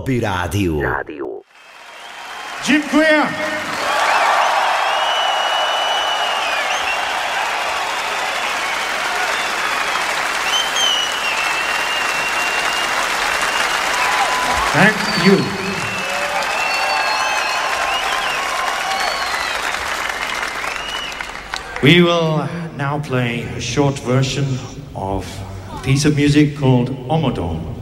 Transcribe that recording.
Copy Radio. Jim Greer. Thank you. We will now play a short version of a piece of music called Omodon.